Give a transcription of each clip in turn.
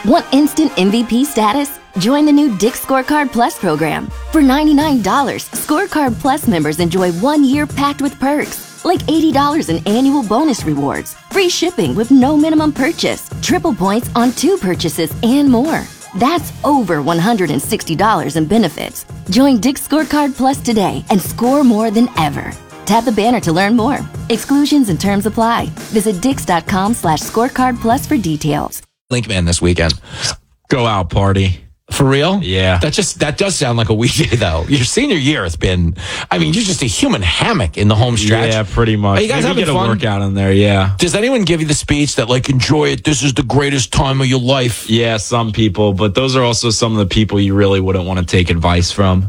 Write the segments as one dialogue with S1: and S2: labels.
S1: Want instant MVP status? Join the new Dick's Scorecard Plus program. For $99, Scorecard Plus members enjoy 1 year packed with perks, like $80 in annual bonus rewards, free shipping with no minimum purchase, triple points on 2 purchases, and more. That's over $160 in benefits. Join Dick's Scorecard Plus today and score more than ever. Tap the banner to learn more. Exclusions and terms apply. Visit dix.com/scorecard plus for details.
S2: Linkman this weekend.
S3: Go out party.
S2: For real?
S3: Yeah.
S2: That does sound like a weekday, though. Your senior year has been, you're just a human hammock in the home stretch.
S3: Yeah, pretty much.
S2: Are you guys having
S3: get
S2: fun?
S3: A workout in there, yeah.
S2: Does anyone give you the speech that, enjoy it, this is the greatest time of your life?
S3: Yeah, some people, but those are also some of the people you really wouldn't want to take advice from.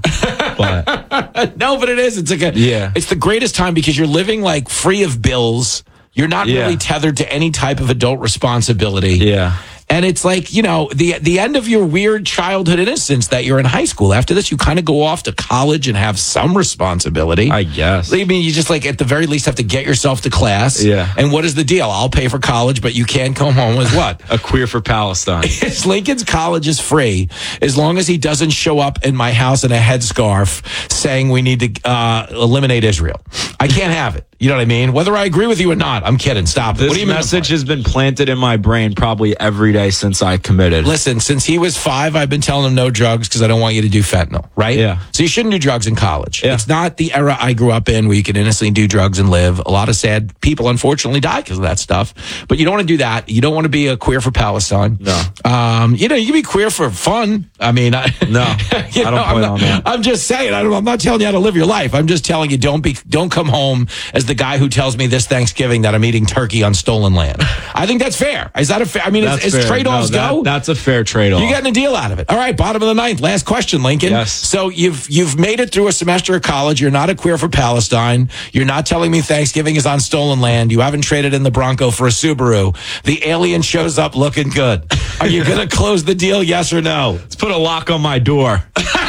S3: But
S2: no, but it is. It's it's the greatest time because you're living free of bills. You're not really tethered to any type of adult responsibility.
S3: Yeah.
S2: And it's the end of your weird childhood innocence that you're in high school. After this, you kind of go off to college and have some responsibility.
S3: I guess.
S2: I mean, you just at the very least have to get yourself to class.
S3: Yeah.
S2: And what is the deal? I'll pay for college, but you can't come home with what?
S3: A queer for Palestine.
S2: Lincoln's college is free as long as he doesn't show up in my house in a headscarf saying we need to eliminate Israel. I can't have it. You know what I mean? Whether I agree with you or not, I'm kidding. Stop.
S3: This
S2: What do you mean?
S3: message has been planted in my brain probably every day since I committed.
S2: Listen, since he was 5, I've been telling him no drugs because I don't want you to do fentanyl, right?
S3: Yeah.
S2: So you shouldn't do drugs in college.
S3: Yeah.
S2: It's not the era I grew up in where you can innocently do drugs and live. A lot of sad people, unfortunately, die because of that stuff. But you don't want to do that. You don't want to be a queer for Palestine.
S3: No.
S2: You can be queer for fun. I mean,
S3: no, I don't plan on that.
S2: I'm just saying. I'm not telling you how to live your life. I'm just telling you don't come home as the guy who tells me this Thanksgiving that I'm eating turkey on stolen land. I think that's fair. Is that a fair? I mean, as trade-offs go,
S3: that's a fair trade-off.
S2: you're getting a deal out of it. All right, bottom of the ninth. Last question, Lincoln.
S3: Yes.
S2: So you've made it through a semester of college. You're not a queer for Palestine. You're not telling me Thanksgiving is on stolen land. You haven't traded in the Bronco for a Subaru. The alien shows up looking good. Are you going to close the deal, yes or no?
S3: Let's put a lock on my door.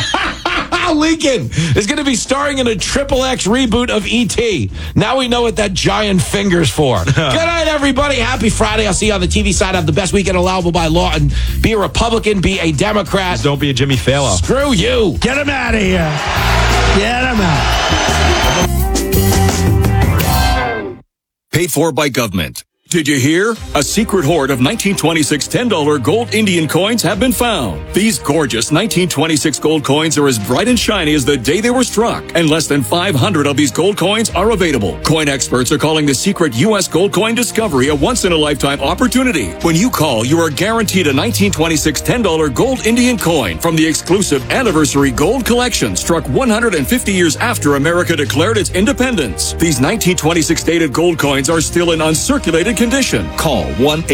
S2: Lincoln is going to be starring in a XXX reboot of E.T. Now we know what that giant finger's for. Good night, everybody. Happy Friday. I'll see you on the TV side. Have the best weekend allowable by law. And be a Republican, be a Democrat.
S3: Just don't be a Jimmy Fallon.
S2: Screw you.
S4: Get him out of here. Get him out.
S5: Paid for by government. Did you hear? A secret hoard of 1926 $10 gold Indian coins have been found. These gorgeous 1926 gold coins are as bright and shiny as the day they were struck, and less than 500 of these gold coins are available. Coin experts are calling the secret U.S. gold coin discovery a once-in-a-lifetime opportunity. When you call, you are guaranteed a 1926 $10 gold Indian coin from the exclusive Anniversary Gold Collection, struck 150 years after America declared its independence. These 1926 dated gold coins are still in uncirculated condition. Call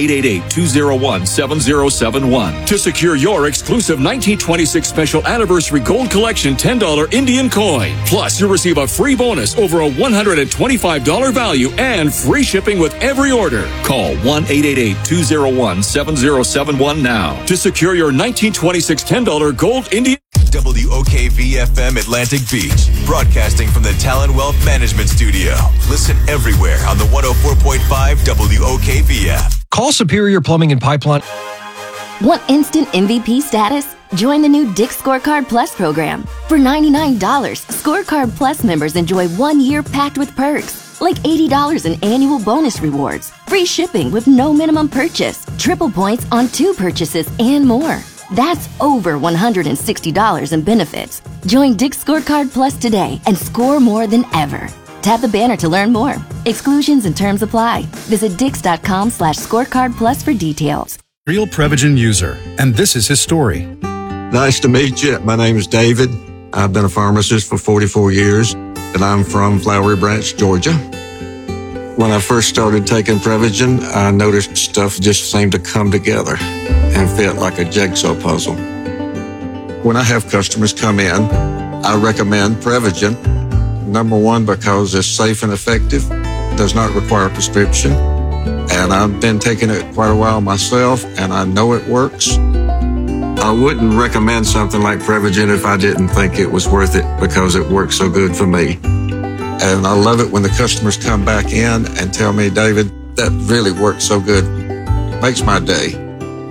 S5: 1-888-201-7071 to secure your exclusive 1926 Special Anniversary Gold Collection $10 Indian coin. Plus, you'll receive a free bonus over a $125 value and free shipping with every order. Call 1-888-201-7071 now to secure your 1926 $10 Gold Indian.
S6: WOKV-FM Atlantic Beach, broadcasting from the Talon Wealth Management Studio. Listen everywhere on the 104.5 WOKV app.
S7: Call Superior Plumbing and Pipeline.
S1: Want instant MVP status? Join the new Dick's Scorecard Plus program. For $99, Scorecard Plus members enjoy 1 year packed with perks, like $80 in annual bonus rewards, free shipping with no minimum purchase, triple points on 2 purchases, and more. That's over $160 in benefits. Join Dick's Scorecard Plus today and score more than ever. Tap the banner to learn more. Exclusions and terms apply. Visit dix.com/scorecard plus for details.
S8: Real Prevagen user, and this is his story.
S9: Nice to meet you. My name is David. I've been a pharmacist for 44 years, and I'm from Flowery Branch, Georgia. When I first started taking Prevagen, I noticed stuff just seemed to come together and fit like a jigsaw puzzle. When I have customers come in, I recommend Prevagen. Number one, because it's safe and effective, does not require a prescription, and I've been taking it quite a while myself, and I know it works. I wouldn't recommend something like Prevagen if I didn't think it was worth it because it works so good for me. And I love it when the customers come back in and tell me, David, that really worked so good. Makes my day.